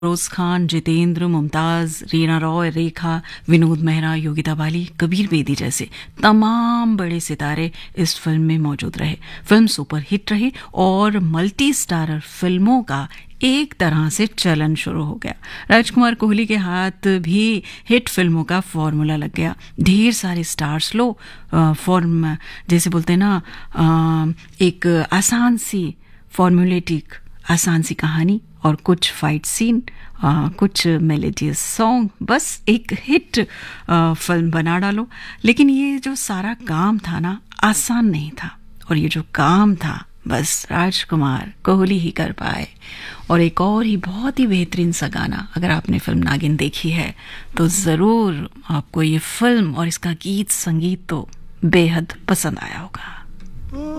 रोज खान, जितेंद्र, मुमताज, रीना रॉय, रेखा, विनोद मेहरा, योगिता बाली, कबीर बेदी जैसे तमाम बड़े सितारे इस फिल्म में मौजूद रहे। फिल्म सुपर हिट रही और मल्टी स्टारर फिल्मों का एक तरह से चलन शुरू हो गया। राजकुमार कोहली के हाथ भी हिट फिल्मों का फॉर्मूला लग गया। ढेर सारे स्टार्स लो, फॉर्म जैसे बोलते हैं ना, एक आसान सी फॉर्मूलेटिक आसान सी कहानी और कुछ फाइट सीन, कुछ मेलोडियस सॉन्ग, बस एक हिट फिल्म बना डालो। लेकिन ये जो सारा काम था ना, आसान नहीं था, और ये जो काम था बस राजकुमार कोहली ही कर पाए। और एक और ही बहुत ही बेहतरीन सा गाना, अगर आपने फिल्म नागिन देखी है तो ज़रूर आपको ये फिल्म और इसका गीत संगीत तो बेहद पसंद आया होगा।